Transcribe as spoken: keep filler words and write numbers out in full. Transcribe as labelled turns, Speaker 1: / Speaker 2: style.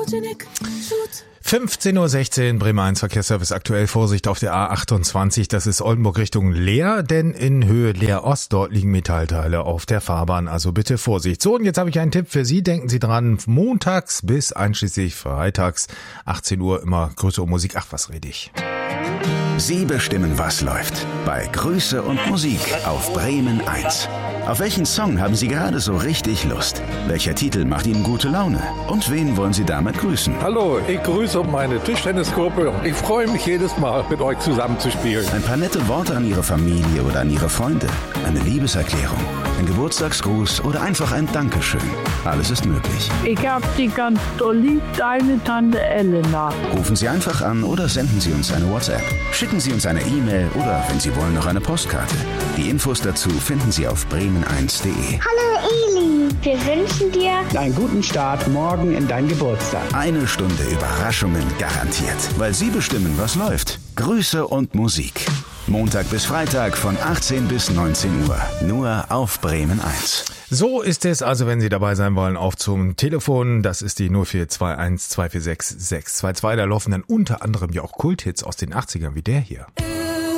Speaker 1: fünfzehn Uhr sechzehn, Bremer eins Verkehrsservice aktuell. Vorsicht auf der A achtundzwanzig, das ist Oldenburg Richtung Leer, denn in Höhe Leer Ost, dort liegen Metallteile auf der Fahrbahn, also bitte Vorsicht. So, und jetzt habe ich einen Tipp für Sie, denken Sie dran, montags bis einschließlich freitags, achtzehn Uhr, immer größere Musik. Ach, was rede ich?
Speaker 2: Sie bestimmen, was läuft bei Grüße und Musik auf Bremen eins. Auf welchen Song haben Sie gerade so richtig Lust? Welcher Titel macht Ihnen gute Laune? Und wen wollen Sie damit grüßen?
Speaker 3: Hallo, ich grüße meine Tischtennisgruppe. Ich freue mich jedes Mal, mit euch zusammen zu spielen.
Speaker 2: Ein paar nette Worte an Ihre Familie oder an Ihre Freunde. Eine Liebeserklärung, ein Geburtstagsgruß oder einfach ein Dankeschön. Alles ist möglich.
Speaker 4: Ich hab die ganz doll lieb, deine Tante Elena.
Speaker 2: Rufen Sie einfach an oder senden Sie uns eine WhatsApp. Schicken Sie uns eine E-Mail oder, wenn Sie wollen, noch eine Postkarte. Die Infos dazu finden Sie auf bremen eins punkt de.
Speaker 5: Hallo Eli, wir wünschen dir
Speaker 6: einen guten Start morgen in dein Geburtstag.
Speaker 2: Eine Stunde Überraschungen garantiert, weil Sie bestimmen, was läuft. Grüße und Musik. Montag bis Freitag von achtzehn bis neunzehn Uhr. Nur auf Bremen eins.
Speaker 1: So ist es also, wenn Sie dabei sein wollen, auf zum Telefon. Das ist die null vier zwei eins zwei vier sechs sechs zwei zwei. Da laufen dann unter anderem ja auch Kulthits aus den achtzigern, wie der hier.